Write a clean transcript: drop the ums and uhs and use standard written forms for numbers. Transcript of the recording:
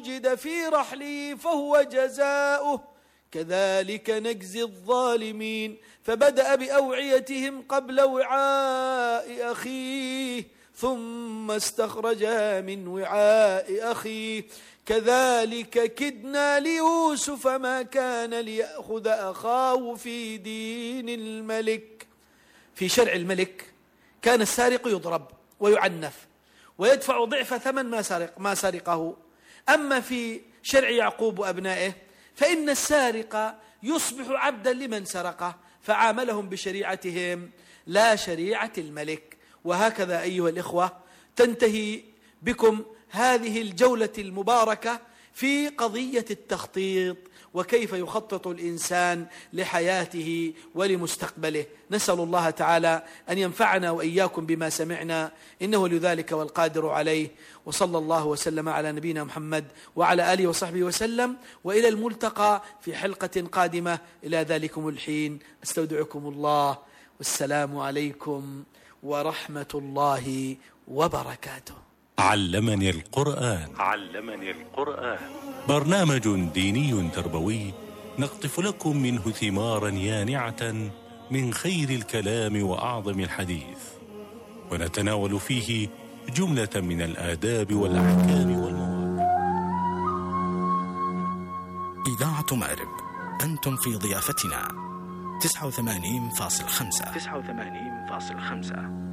وجد في رحله فهو جزاؤه كذلك نجزي الظالمين. فبدأ بأوعيتهم قبل وعاء أخيه ثم استخرجها من وعاء أخيه كذلك كدنا ليوسف ما كان ليأخذ أخاه في دين الملك. في شرع الملك كان السارق يضرب ويعنف ويدفع ضعف ثمن ما سرقه. أما في شرع يعقوب وأبنائه فإن السارق يصبح عبدا لمن سرقه، فعاملهم بشريعتهم لا شريعة الملك. وهكذا أيها الإخوة تنتهي بكم هذه الجولة المباركة في قضية التخطيط وكيف يخطط الإنسان لحياته ولمستقبله. نسأل الله تعالى أن ينفعنا وإياكم بما سمعنا إنه لذلك والقادر عليه. وصلى الله وسلم على نبينا محمد وعلى آله وصحبه وسلم، وإلى الملتقى في حلقة قادمة. إلى ذلكم الحين أستودعكم الله، والسلام عليكم ورحمة الله وبركاته. علمني القرآن. برنامج ديني تربوي نقطف لكم منه ثمارا يانعة من خير الكلام وأعظم الحديث، ونتناول فيه جملة من الآداب والأحكام والمواقف. إذاعة مأرب، أنتم في ضيافتنا 89.5.